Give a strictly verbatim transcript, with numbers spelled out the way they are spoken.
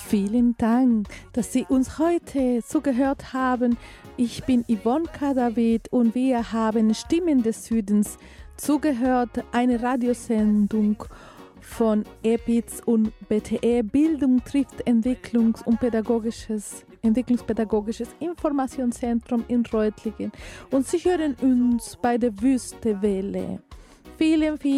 Vielen Dank, dass Sie uns heute zugehört haben. Ich bin Yvonne Kadavid und wir haben Stimmen des Südens zugehört, eine Radiosendung von E P I Z und B T E. Bildung trifft Entwicklungs- und Pädagogisches, Entwicklungspädagogisches Informationszentrum in Reutlingen. Und Sie hören uns bei der Wüstewelle. Vielen, vielen